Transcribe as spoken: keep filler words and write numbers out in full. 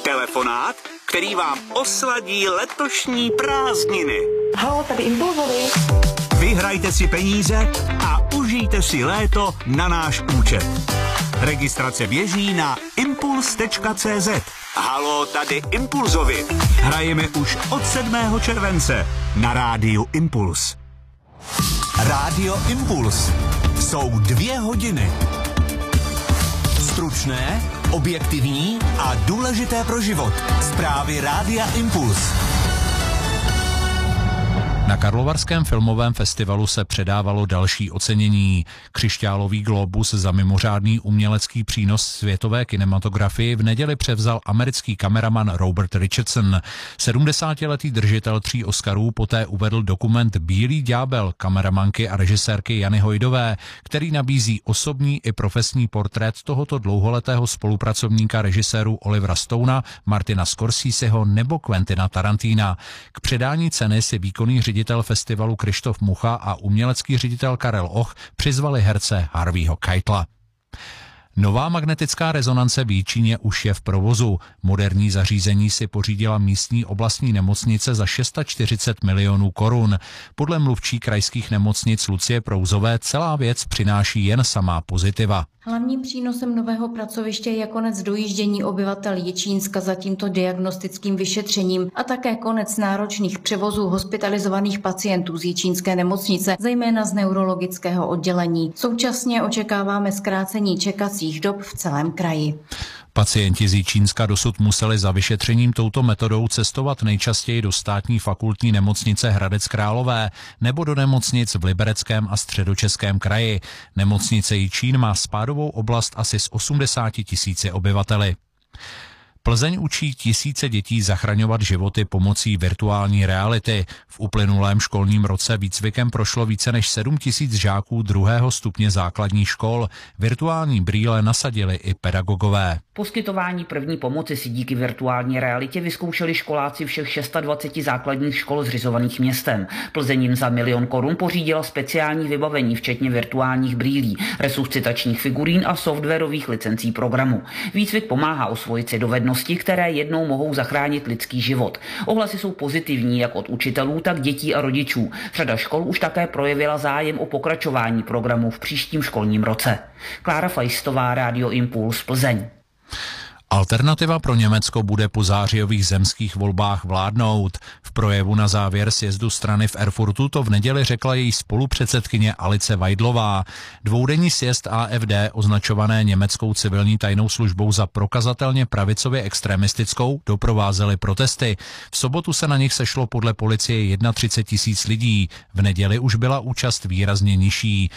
Telefonát, který vám osladí letošní prázdniny. Halo, tady Impulzovi. Vyhrajte si peníze a užijte si léto na náš účet. Registrace běží na impuls tečka cé zet. Halo, tady Impulzovi. Hrajeme už od sedmého července na rádiu Impuls. Rádio Impuls. Jsou dvě hodiny. Stručné, objektivní a důležité pro život. Zprávy Rádia Impuls. Na Karlovarském filmovém festivalu se předávalo další ocenění. Křišťálový glóbus za mimořádný umělecký přínos světové kinematografii v neděli převzal americký kameraman Robert Richardson. sedmdesátiletý držitel tří Oscarů poté uvedl dokument Bílý ďábel kameramanky a režisérky Jany Hojdové, který nabízí osobní i profesní portrét tohoto dlouholetého spolupracovníka režisérů Olivera Stona, Martina Scorseseho nebo Quentina Tarantina. K předání ceny si výkonný ředitel festivalu Krištof Mucha a umělecký ředitel Karel Och přizvali herce Harveyho Keitela. Nová magnetická rezonance v Jičíně už je v provozu. Moderní zařízení si pořídila místní oblastní nemocnice za čtyřicet šest milionů korun. Podle mluvčí krajských nemocnic Lucie Prouzové celá věc přináší jen samá pozitiva. Hlavním přínosem nového pracoviště je konec dojíždění obyvatel Jičínska za tímto diagnostickým vyšetřením a také konec náročných převozů hospitalizovaných pacientů z jičínské nemocnice, zejména z neurologického oddělení. Současně očekáváme zkrácení čekacích dob v celém kraji. Pacienti z Jičínska dosud museli za vyšetřením touto metodou cestovat nejčastěji do státní fakultní nemocnice Hradec Králové nebo do nemocnic v Libereckém a Středočeském kraji. Nemocnice Jičín má spádovou oblast asi s osmdesáti tisíci obyvateli. Plzeň učí tisíce dětí zachraňovat životy pomocí virtuální reality. V uplynulém školním roce výcvikem prošlo více než sedm tisíc žáků druhého stupně základních škol. Virtuální brýle nasadili i pedagogové. Poskytování první pomoci si díky virtuální realitě vyzkoušeli školáci všech dvaceti šesti základních škol zřizovaných městem. Plzeň jim za milion korun pořídila speciální vybavení, včetně virtuálních brýlí, resuscitačních figurín a softwarových licencí programu. Výcvik pomáhá osvojit si dovednosti, které jednou mohou zachránit lidský život. Ohlasy jsou pozitivní jak od učitelů, tak dětí a rodičů. Řada škol už také projevila zájem o pokračování programu v příštím školním roce. Klára Fajstová, Rádio Impuls, Plzeň. Alternativa pro Německo bude po zářijových zemských volbách vládnout. V projevu na závěr sjezdu strany v Erfurtu to v neděli řekla její spolupředsedkyně Alice Weidlová. Dvoudenní sjezd A F D, označované německou civilní tajnou službou za prokazatelně pravicově extremistickou, doprovázely protesty. V sobotu se na nich sešlo podle policie třicet jedna tisíc lidí. V neděli už byla účast výrazně nižší.